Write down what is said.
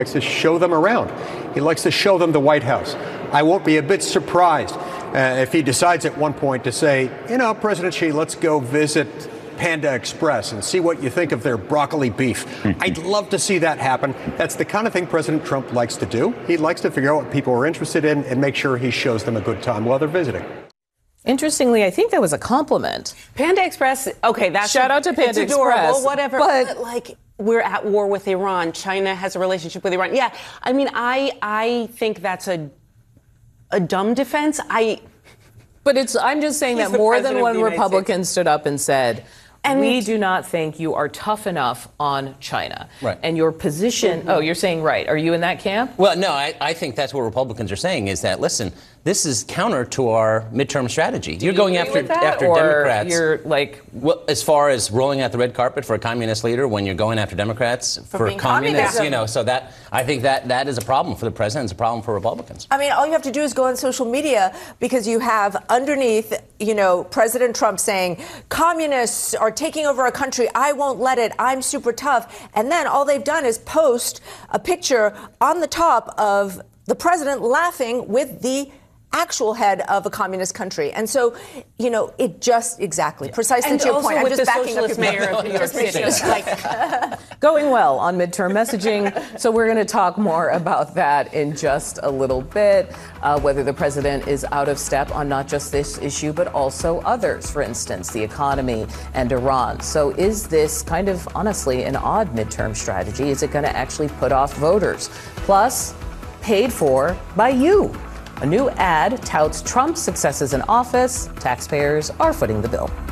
likes to show them around. He likes to show them the White House. I won't be a bit surprised if he decides at one point to say, you know, President Xi, let's go visit Panda Express and see what you think of their broccoli beef. I'd love to see that happen. That's the kind of thing President Trump likes to do. He likes to figure out what people are interested in and make sure he shows them a good time while they're visiting. Interestingly, I think that was a compliment. Panda Express, okay, that's shout out to Panda it's adorable, Express, whatever. But like, we're at war with Iran. China has a relationship with Iran. Yeah, I mean, I think that's a dumb defense. But I'm just saying that more than one Republican stood up and said, we do not think you are tough enough on China. Right. And your position, oh, you're saying right. Are you in that camp? Well, no, I think that's what Republicans are saying is that, listen, this is counter to our midterm strategy. You're going after Democrats. You're like, well, as far as rolling out the red carpet for a communist leader when you're going after Democrats for communists, you know, so that I think that is a problem for the president. It's a problem for Republicans. I mean, all you have to do is go on social media because you have underneath, you know, President Trump saying communists are taking over our country. I won't let it. I'm super tough. And then all they've done is post a picture on the top of the president laughing with the actual head of a communist country. And so, you know, it just precisely to your point. I'm just backing up your mayor of New York City. Going well on midterm messaging. So we're going to talk more about that in just a little bit, whether the president is out of step on not just this issue, but also others, for instance, the economy and Iran. So is this kind of, honestly, an odd midterm strategy? Is it going to actually put off voters? Plus, paid for by you. A new ad touts Trump's successes in office. Taxpayers are footing the bill.